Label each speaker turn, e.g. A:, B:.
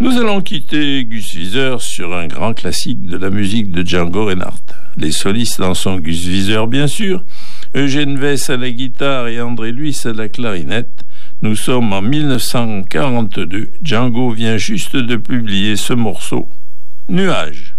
A: Nous allons quitter Gus Viseur sur un grand classique de la musique de Django Reinhardt. Les solistes en sont Gus Viseur, bien sûr, Eugène Wess à la guitare et André Luis à la clarinette. Nous sommes en 1942. Django vient juste de publier ce morceau, Nuages.